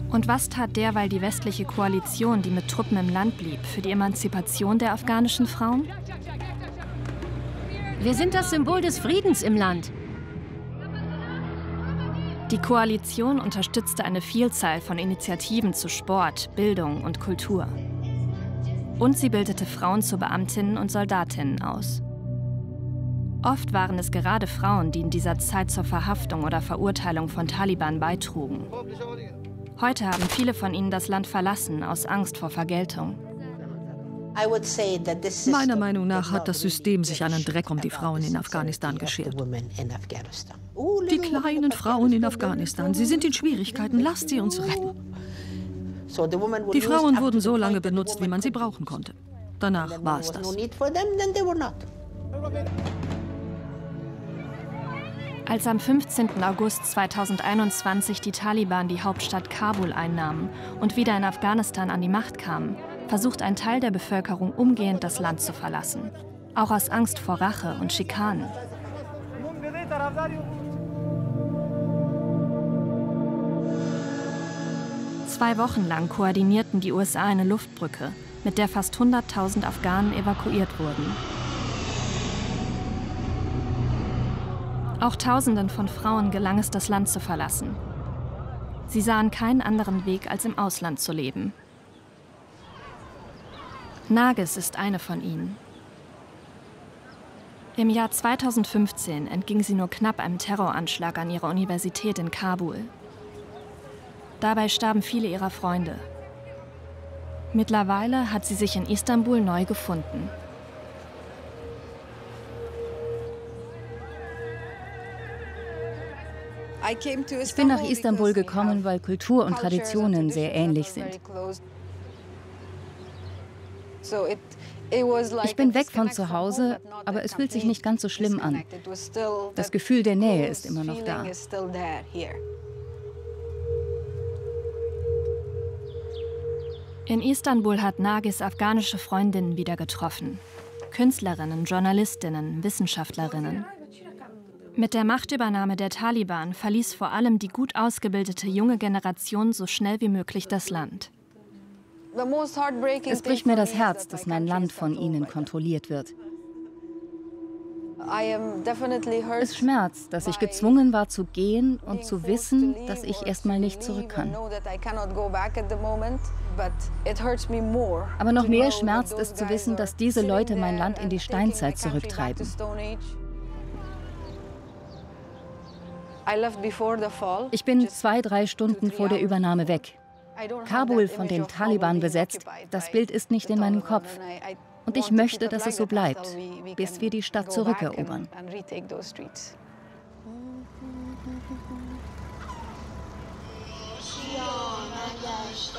Und was tat derweil die westliche Koalition, die mit Truppen im Land blieb, für die Emanzipation der afghanischen Frauen? Wir sind das Symbol des Friedens im Land. Die Koalition unterstützte eine Vielzahl von Initiativen zu Sport, Bildung und Kultur. Und sie bildete Frauen zu Beamtinnen und Soldatinnen aus. Oft waren es gerade Frauen, die in dieser Zeit zur Verhaftung oder Verurteilung von Taliban beitrugen. Heute haben viele von ihnen das Land verlassen, aus Angst vor Vergeltung. Meiner Meinung nach hat das System sich einen Dreck um die Frauen in Afghanistan geschert. Die kleinen Frauen in Afghanistan, sie sind in Schwierigkeiten, lasst sie uns retten. Die Frauen wurden so lange benutzt, wie man sie brauchen konnte. Danach war es das. Als am 15. August 2021 die Taliban die Hauptstadt Kabul einnahmen und wieder in Afghanistan an die Macht kamen, versucht ein Teil der Bevölkerung umgehend das Land zu verlassen. Auch aus Angst vor Rache und Schikanen. Zwei Wochen lang koordinierten die USA eine Luftbrücke, mit der fast 100.000 Afghanen evakuiert wurden. Auch Tausenden von Frauen gelang es, das Land zu verlassen. Sie sahen keinen anderen Weg, als im Ausland zu leben. Nargis ist eine von ihnen. Im Jahr 2015 entging sie nur knapp einem Terroranschlag an ihrer Universität in Kabul. Dabei starben viele ihrer Freunde. Mittlerweile hat sie sich in Istanbul neu gefunden. Ich bin nach Istanbul gekommen, weil Kultur und Traditionen sehr ähnlich sind. Ich bin weg von zu Hause, aber es fühlt sich nicht ganz so schlimm an. Das Gefühl der Nähe ist immer noch da. In Istanbul hat Nargis afghanische Freundinnen wieder getroffen. Künstlerinnen, Journalistinnen, Wissenschaftlerinnen. Mit der Machtübernahme der Taliban verließ vor allem die gut ausgebildete junge Generation so schnell wie möglich das Land. Es bricht mir das Herz, dass mein Land von ihnen kontrolliert wird. Es schmerzt, dass ich gezwungen war zu gehen und zu wissen, dass ich erstmal nicht zurück kann. Aber noch mehr schmerzt es zu wissen, dass diese Leute mein Land in die Steinzeit zurücktreiben. Ich bin 2-3 Stunden vor der Übernahme weg. Kabul von den Taliban besetzt, das Bild ist nicht in meinem Kopf. Und ich möchte, dass es so bleibt, bis wir die Stadt zurückerobern.